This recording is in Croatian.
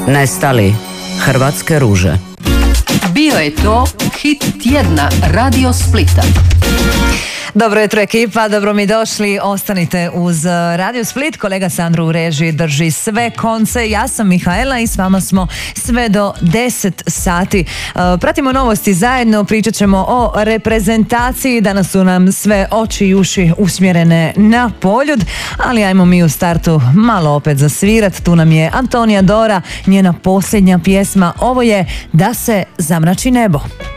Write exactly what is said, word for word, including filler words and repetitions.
Nestali hrvatske ruže. Bio je to hit tjedna Radio Splita. Dobro jutro ekipa, dobro mi došli, ostanite uz Radio Split, kolega Sandro u režiji drži sve konce, ja sam Mihaela i s vama smo sve do deset sati. Pratimo novosti zajedno, pričat ćemo o reprezentaciji, danas su nam sve oči i uši usmjerene na Poljud, ali ajmo mi u startu malo opet zasvirat, tu nam je Antonija Dora, njena posljednja pjesma, ovo je Da se zamrači nebo.